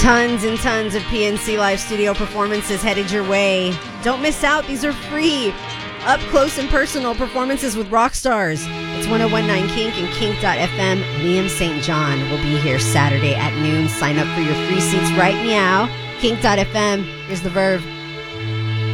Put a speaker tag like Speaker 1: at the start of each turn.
Speaker 1: Tons and tons of PNC Live studio performances headed your way. Don't miss out. These are free, up close and personal performances with rock stars. It's 101.9 Kink and Kink.fm. Liam St. John will be here Saturday at noon. Sign up for your free seats right now. Kink.fm. Here's the Verve.